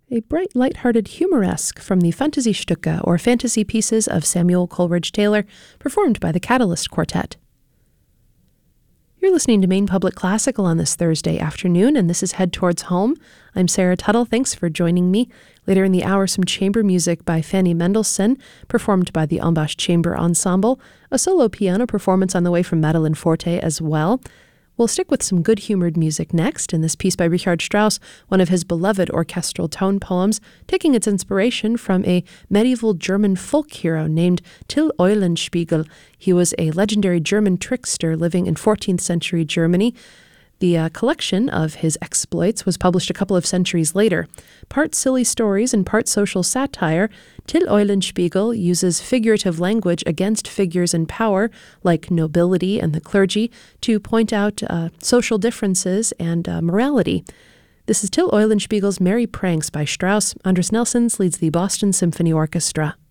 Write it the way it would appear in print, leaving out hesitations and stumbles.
A bright, light-hearted humoresque from the Fantasy-Stücke, or fantasy pieces of Samuel Coleridge Taylor, performed by the Catalyst Quartet. You're listening to Maine Public Classical on this Thursday afternoon, and this is Head Towards Home. I'm Sarah Tuttle. Thanks for joining me. Later in the hour, some chamber music by Fanny Mendelssohn, performed by the Ambach Chamber Ensemble, a solo piano performance on the way from Madeline Forte as well. We'll stick with some good-humored music next, in this piece by Richard Strauss, one of his beloved orchestral tone poems, taking its inspiration from a medieval German folk hero named Till Eulenspiegel. He was a legendary German trickster living in 14th century Germany. The collection of his exploits was published a couple of centuries later. Part silly stories and part social satire, Till Eulenspiegel uses figurative language against figures in power, like nobility and the clergy, to point out social differences and morality. This is Till Eulenspiegel's Merry Pranks by Strauss. Andres Nelsons leads the Boston Symphony Orchestra.